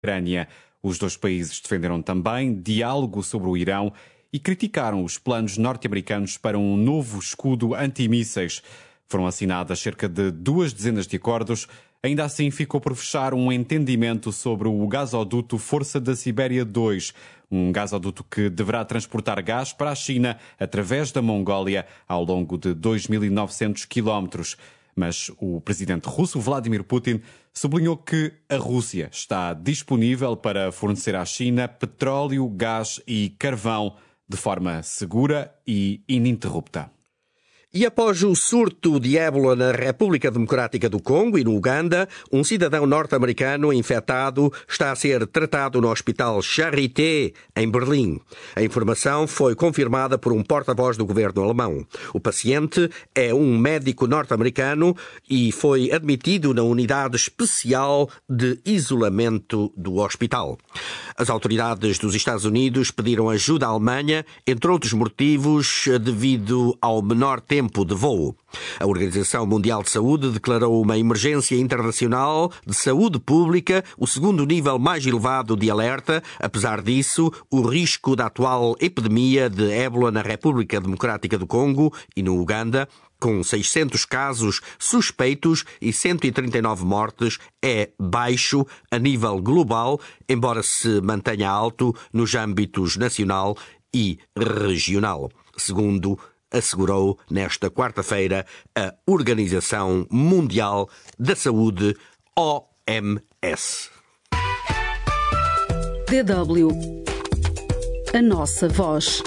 Ucrânia. Os dois países defenderam também diálogo sobre o Irão e criticaram os planos norte-americanos para um novo escudo antimísseis. Foram assinadas cerca de 2 dezenas de acordos. Ainda assim, ficou por fechar um entendimento sobre o gasoduto Força da Sibéria 2, um gasoduto que deverá transportar gás para a China através da Mongólia ao longo de 2.900 quilómetros. Mas o presidente russo Vladimir Putin sublinhou que a Rússia está disponível para fornecer à China petróleo, gás e carvão de forma segura e ininterrupta. E após o surto de ébola na República Democrática do Congo e no Uganda, um cidadão norte-americano infectado está a ser tratado no Hospital Charité, em Berlim. A informação foi confirmada por um porta-voz do governo alemão. O paciente é um médico norte-americano e foi admitido na unidade especial de isolamento do hospital. As autoridades dos Estados Unidos pediram ajuda à Alemanha, entre outros motivos, devido ao menor tempo de voo. A Organização Mundial de Saúde declarou uma emergência internacional de saúde pública, o segundo nível mais elevado de alerta. Apesar disso, o risco da atual epidemia de ébola na República Democrática do Congo e no Uganda, com 600 casos suspeitos e 139 mortes, é baixo a nível global, embora se mantenha alto nos âmbitos nacional e regional, segundo assegurou nesta quarta-feira a Organização Mundial da Saúde, OMS. DW. A nossa voz.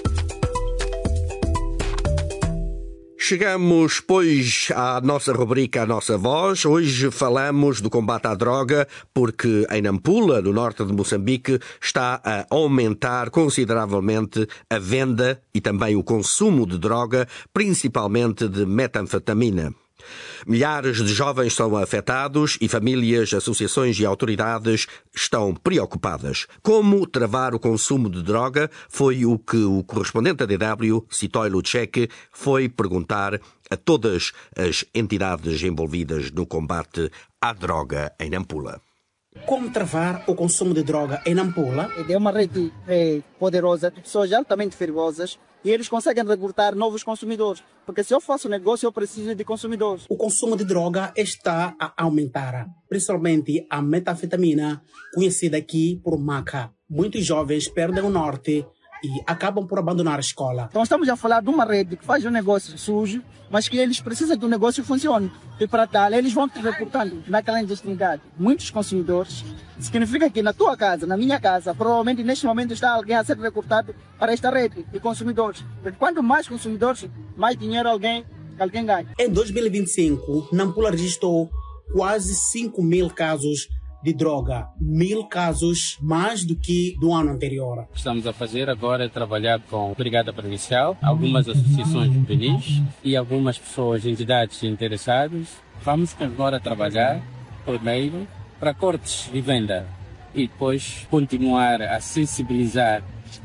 Chegamos, pois, à nossa rubrica A Nossa Voz. Hoje falamos do combate à droga, porque em Nampula, no norte de Moçambique, está a aumentar consideravelmente a venda e também o consumo de droga, principalmente de metanfetamina. Milhares de jovens são afetados e famílias, associações e autoridades estão preocupadas. Como travar o consumo de droga foi o que o correspondente da DW, Sitoy Lucek, foi perguntar a todas as entidades envolvidas no combate à droga em Nampula. Como travar o consumo de droga em Nampula? É uma rede poderosa de pessoas altamente perigosas e eles conseguem recrutar novos consumidores. Porque se eu faço negócio, eu preciso de consumidores. O consumo de droga está a aumentar, principalmente a metanfetamina, conhecida aqui por maca. Muitos jovens perdem o norte e acabam por abandonar a escola. Então estamos a falar de uma rede que faz um negócio sujo, mas que eles precisam que o negócio funcione. E para tal, eles vão te reportando naquela industria. Muitos consumidores. Significa que na tua casa, na minha casa, provavelmente neste momento está alguém a ser recrutado para esta rede de consumidores. Porque quanto mais consumidores, mais dinheiro alguém ganha. Em 2025, Nampula registrou quase 5.000 casos de droga, 1.000 casos mais do que do ano anterior. O que estamos a fazer agora é trabalhar com a Brigada Provincial, algumas associações juvenis e algumas pessoas, entidades interessadas. Vamos agora trabalhar primeiro para cortes de venda e depois continuar a sensibilizar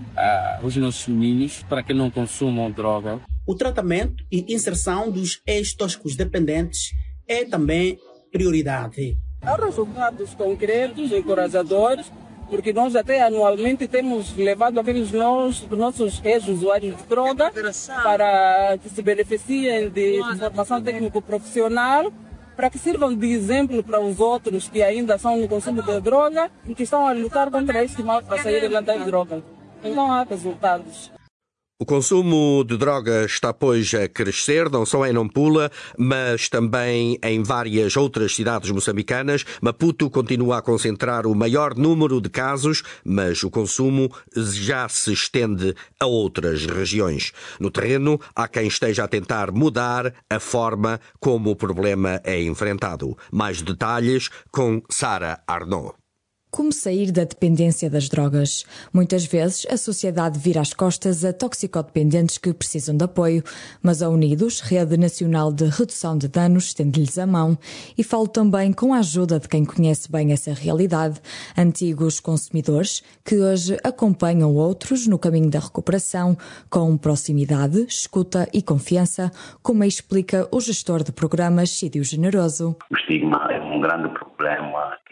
os nossos meninos para que não consumam droga. O tratamento e inserção dos ex-tóxicos dependentes é também prioridade. Há resultados concretos, encorajadores, porque nós até anualmente temos levado aqueles nossos ex-usuários de droga para que se beneficiem de formação técnico-profissional, para que sirvam de exemplo para os outros que ainda são no consumo de droga e que estão a lutar contra este mal para sair das drogas. Então há resultados. O consumo de drogas está, pois, a crescer, não só em Nampula, mas também em várias outras cidades moçambicanas. Maputo continua a concentrar o maior número de casos, mas o consumo já se estende a outras regiões. No terreno, há quem esteja a tentar mudar a forma como o problema é enfrentado. Mais detalhes com Sara Arnaud. Como sair da dependência das drogas? Muitas vezes a sociedade vira as costas a toxicodependentes que precisam de apoio, mas a Unidos, Rede Nacional de Redução de Danos, estende-lhes a mão e falo também com a ajuda de quem conhece bem essa realidade, antigos consumidores que hoje acompanham outros no caminho da recuperação com proximidade, escuta e confiança, como explica o gestor de programas Sídio Generoso. O estigma é um grande problema que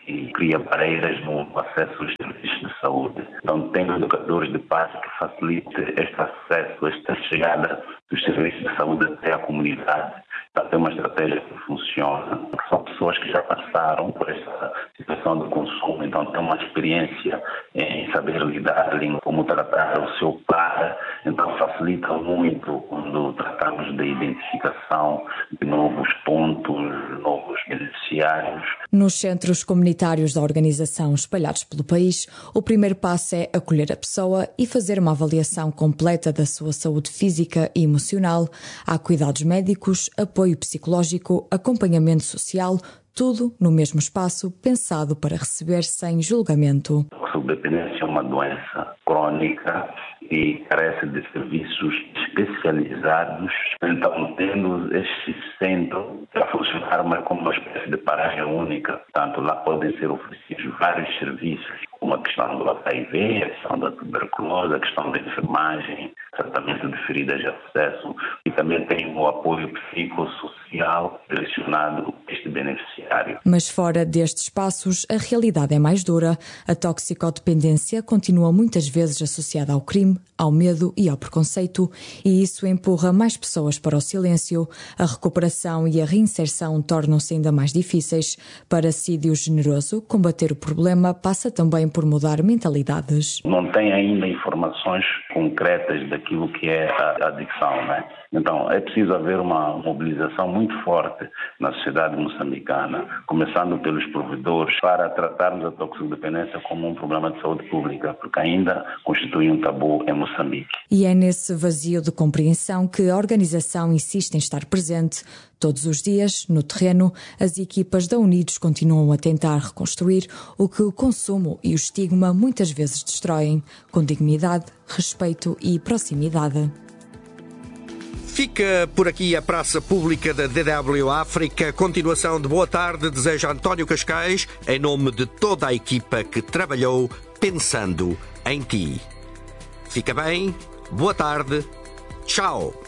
e cria barreiras no acesso aos serviços de saúde. Então, tem educadores de base que facilitem este acesso, esta chegada dos serviços de saúde até a comunidade. Então, tem uma estratégia que funciona, que são pessoas que já passaram por essa situação de consumo, então tem uma experiência em saber lidar, em como tratar o seu par, então facilita muito quando tratamos da identificação de novos pontos, novos beneficiários. Nos centros comunitários da organização espalhados pelo país, o primeiro passo é acolher a pessoa e fazer uma avaliação completa da sua saúde física e emocional. Há cuidados médicos, apoio psicológico, acompanhamento social, tudo no mesmo espaço, pensado para receber sem julgamento. A toxicodependência é uma doença crônica e carece de serviços especializados. Então, tendo este centro a funcionar mas como uma espécie de paragem única, portanto, lá podem ser oferecidos vários serviços, como a questão do HIV, a questão da tuberculose, a questão da enfermagem, tratamento de feridas de abscesso, e também tem o apoio psicossocial direcionado a este beneficiário. Mas fora destes espaços, a realidade é mais dura. A toxicodependência continua muitas vezes associada ao crime, ao medo e ao preconceito, e isso empurra mais pessoas para o silêncio. A recuperação e a reinserção tornam-se ainda mais difíceis. Para Cídio Generoso, combater o problema passa também por mudar mentalidades. Não tem ainda informações concretas daquilo que é a adicção, né? Então, é preciso haver uma mobilização muito forte na sociedade moçambicana, começando pelos provedores, para tratarmos a toxicodependência como um problema de saúde pública, porque ainda constitui um tabu em Moçambique. E é nesse vazio de compreensão que a organização insiste em estar presente. Todos os dias, no terreno, as equipas da Unidos continuam a tentar reconstruir o que o consumo e o estigma muitas vezes destroem, com dignidade, respeito e proximidade. Fica por aqui a praça pública da DW África. Continuação de boa tarde, deseja António Cascais, em nome de toda a equipa que trabalhou pensando em ti. Fica bem, boa tarde, tchau.